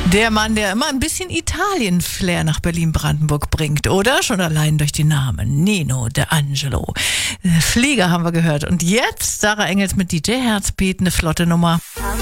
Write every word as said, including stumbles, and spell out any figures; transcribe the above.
Der Mann, der immer ein bisschen Italien-Flair nach Berlin-Brandenburg bringt, oder? Schon allein durch den Namen. Nino D'Angelo. Flieger haben wir gehört. Und jetzt Sarah Engels mit D J Herzbeat, eine flotte Nummer.